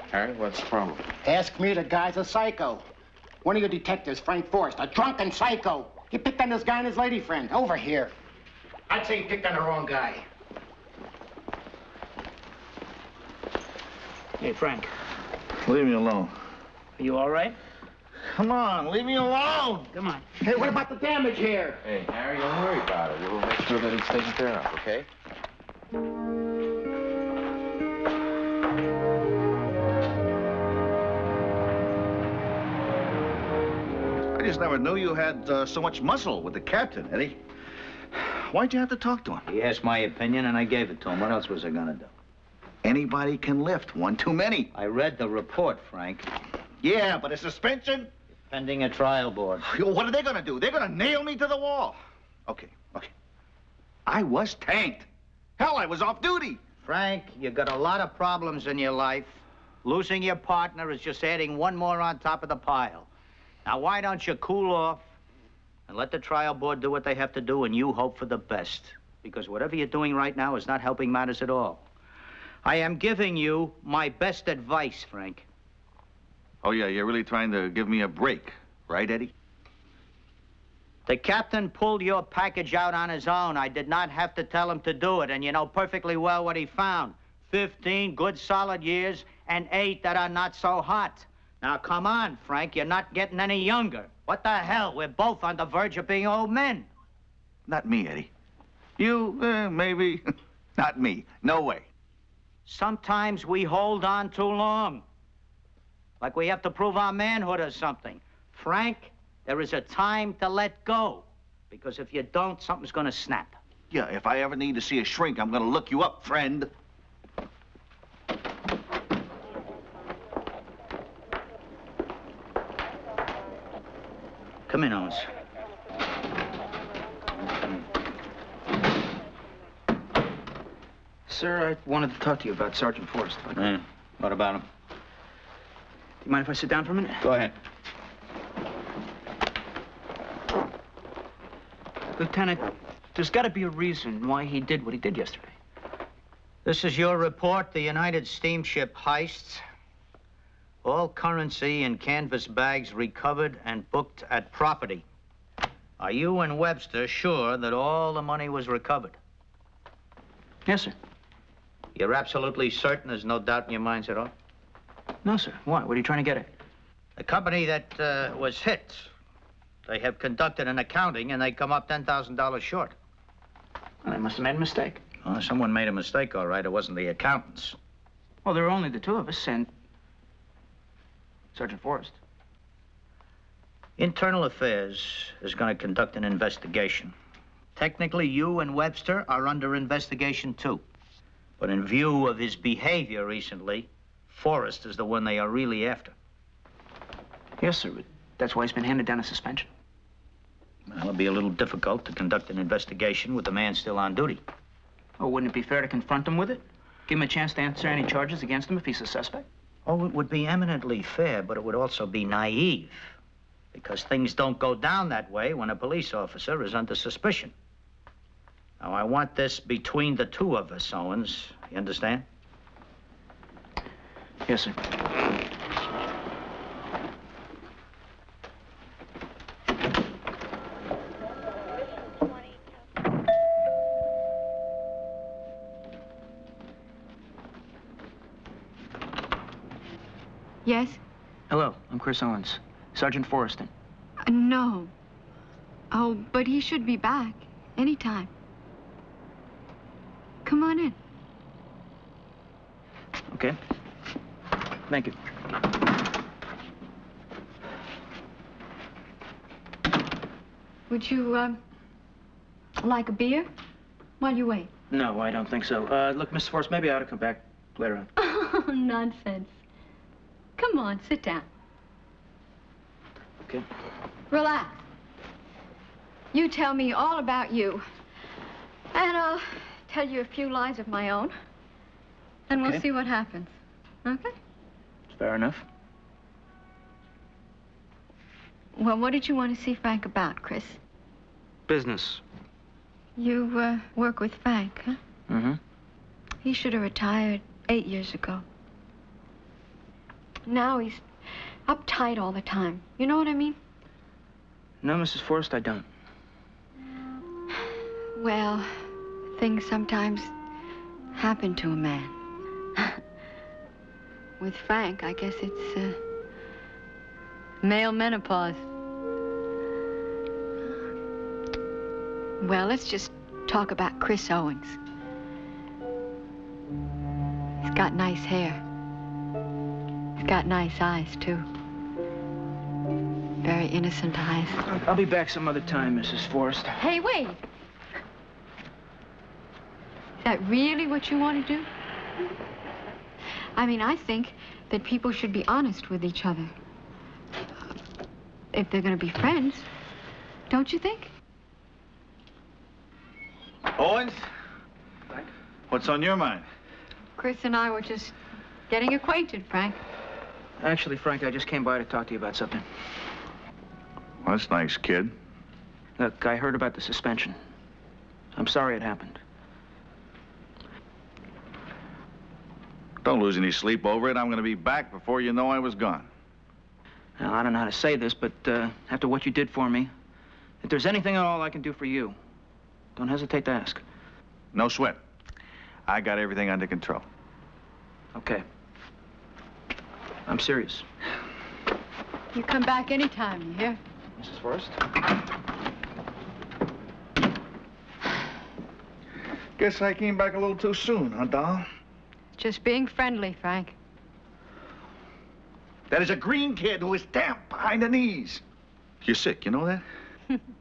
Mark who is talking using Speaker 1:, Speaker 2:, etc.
Speaker 1: Harry, what's the problem?
Speaker 2: Ask me, the guy's a psycho. One of your detectives, Frank Forrest, a drunken psycho. He picked on this guy and his lady friend. Over here. I'd say he picked on the wrong guy.
Speaker 3: Hey, Frank.
Speaker 4: Leave me alone.
Speaker 3: Are you all right?
Speaker 4: Come on, leave me alone.
Speaker 3: Come on.
Speaker 2: Hey, what about the damage here?
Speaker 1: Hey, Harry, don't worry about it. We'll make sure that it's taken care of, okay?
Speaker 4: I just never knew you had so much muscle with the captain, Eddie. Why'd you have to talk to him?
Speaker 5: He asked my opinion, and I gave it to him. What else was I gonna do?
Speaker 4: Anybody can lift, one too many.
Speaker 5: I read the report, Frank.
Speaker 4: Yeah, but a suspension?
Speaker 5: Pending a trial board.
Speaker 4: What are they gonna do? They're gonna nail me to the wall. Okay. I was tanked. Hell, I was off duty.
Speaker 5: Frank, you got a lot of problems in your life. Losing your partner is just adding one more on top of the pile. Now, why don't you cool off and let the trial board do what they have to do, and you hope for the best? Because whatever you're doing right now is not helping matters at all. I am giving you my best advice, Frank.
Speaker 4: Oh, yeah, you're really trying to give me a break, right, Eddie?
Speaker 5: The captain pulled your package out on his own. I did not have to tell him to do it, and you know perfectly well what he found. 15 good solid years and 8 that are not so hot. Now, come on, Frank, you're not getting any younger. What the hell? We're both on the verge of being old men.
Speaker 4: Not me, Eddie. You, maybe. Not me. No way.
Speaker 5: Sometimes we hold on too long. Like we have to prove our manhood or something. Frank, there is a time to let go. Because if you don't, something's gonna snap.
Speaker 4: Yeah, if I ever need to see a shrink, I'm gonna look you up, friend.
Speaker 5: Come in, Owens.
Speaker 3: Sir, I wanted to talk to you about Sergeant Forrest.
Speaker 5: What about him?
Speaker 3: Do you mind if I sit down for a minute?
Speaker 5: Go ahead.
Speaker 3: Lieutenant, there's got to be a reason why he did what he did yesterday.
Speaker 5: This is your report, the United Steamship heists. All currency in canvas bags recovered and booked at property. Are you and Webster sure that all the money was recovered?
Speaker 3: Yes, sir.
Speaker 5: You're absolutely certain there's no doubt in your minds at all?
Speaker 3: No, sir. Why? What are you trying to get at?
Speaker 5: The company that was hit, they have conducted an accounting and they come up $10,000 short.
Speaker 3: Well, they must have made a mistake.
Speaker 5: Well, someone made a mistake, all right. It wasn't the accountants.
Speaker 3: Well, there were only the two of us and Sergeant Forrest.
Speaker 5: Internal Affairs is going to conduct an investigation. Technically, you and Webster are under investigation, too. But in view of his behavior recently, Forrest is the one they are really after.
Speaker 3: Yes, sir, but that's why he's been handed down a suspension.
Speaker 5: Well, it'll be a little difficult to conduct an investigation with the man still on duty.
Speaker 3: Oh, wouldn't it be fair to confront him with it? Give him a chance to answer any charges against him if he's a suspect?
Speaker 5: Oh, it would be eminently fair, but it would also be naive. Because things don't go down that way when a police officer is under suspicion. Now, I want this between the two of us, Owens. You understand?
Speaker 3: Yes, sir.
Speaker 6: Yes?
Speaker 3: Hello, I'm Chris Owens. Sergeant Forreston.
Speaker 6: No. Oh, but he should be back anytime. Come on in.
Speaker 3: Okay. Thank you.
Speaker 6: Would you, like a beer while you wait?
Speaker 3: No, I don't think so. Look, Miss Forrest, maybe I ought to come back later on.
Speaker 6: Oh, nonsense. Come on, sit down.
Speaker 3: Okay.
Speaker 6: Relax. You tell me all about you. And I'll tell you a few lines of my own. And we'll see what happens. Okay?
Speaker 3: Fair enough.
Speaker 6: Well, what did you want to see Frank about, Chris?
Speaker 3: Business.
Speaker 6: You, work with Frank, huh?
Speaker 3: Mm-hmm.
Speaker 6: He should have retired 8 years ago. Now he's uptight all the time. You know what I mean?
Speaker 3: No, Mrs. Forrest, I don't.
Speaker 6: Well, things sometimes happen to a man. With Frank, I guess it's male menopause. Well, let's just talk about Chris Owens. He's got nice hair. He's got nice eyes, too. Very innocent eyes.
Speaker 3: I'll be back some other time, Mrs. Forrest.
Speaker 6: Hey, wait. Is that really what you want to do? I mean, I think that people should be honest with each other. If they're going to be friends, don't you think?
Speaker 4: Owens? What's on your mind?
Speaker 6: Chris and I were just getting acquainted, Frank.
Speaker 3: Actually, Frank, I just came by to talk to you about something.
Speaker 4: Well, that's nice, kid.
Speaker 3: Look, I heard about the suspension. I'm sorry it happened.
Speaker 4: Don't lose any sleep over it. I'm going to be back before you know I was gone.
Speaker 3: Now, I don't know how to say this, but after what you did for me, if there's anything at all I can do for you, don't hesitate to ask.
Speaker 4: No sweat. I got everything under control.
Speaker 3: Okay. I'm serious.
Speaker 6: You come back anytime, you hear?
Speaker 3: Mrs. Forrest?
Speaker 4: Guess I came back a little too soon, huh, doll?
Speaker 6: Just being friendly, Frank.
Speaker 4: That is a green kid who is damp behind the knees. You're sick, you know that?